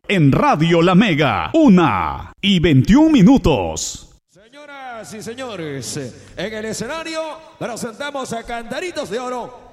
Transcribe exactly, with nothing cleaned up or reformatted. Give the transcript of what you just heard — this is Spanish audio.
en Radio La Mega, una y veintiún minutos. Señoras y señores, en el escenario presentamos a Cantaritos de Oro